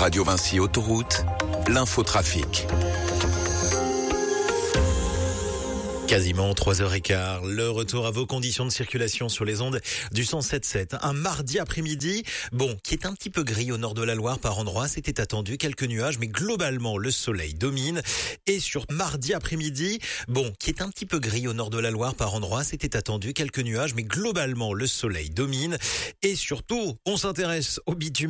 Radio Vinci Autoroute, l'infotrafic. Quasiment 3h15, le retour à vos conditions de circulation sur les ondes du 107.7. Un mardi après-midi, qui est un petit peu gris au nord de la Loire par endroits, c'était attendu, quelques nuages, mais globalement le soleil domine. Et sur mardi après-midi, qui est un petit peu gris au nord de la Loire par endroits, c'était attendu, quelques nuages, mais globalement le soleil domine. Et surtout, on s'intéresse au bitume.